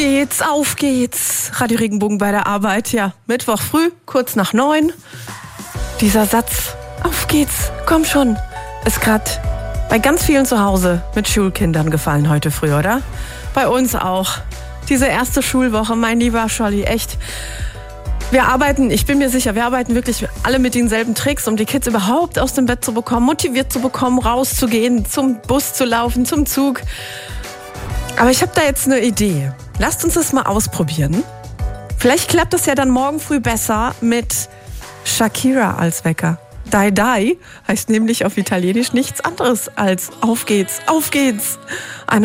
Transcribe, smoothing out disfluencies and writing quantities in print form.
Auf geht's. Radio Regenbogen bei der Arbeit. Ja, Mittwoch früh, kurz nach 9. Dieser Satz, auf geht's, komm schon, ist gerade bei ganz vielen zu Hause mit Schulkindern gefallen heute früh, oder? Bei uns auch. Diese erste Schulwoche, mein lieber Scholli, echt. Wir arbeiten, ich bin mir sicher, wir arbeiten wirklich alle mit denselben Tricks, um die Kids überhaupt aus dem Bett zu bekommen, motiviert zu bekommen, rauszugehen, zum Bus zu laufen, zum Zug. Aber ich habe da jetzt eine Idee. Lasst uns das mal ausprobieren. Vielleicht klappt es ja dann morgen früh besser mit Shakira als Wecker. Dai Dai heißt nämlich auf Italienisch nichts anderes als auf geht's, auf geht's.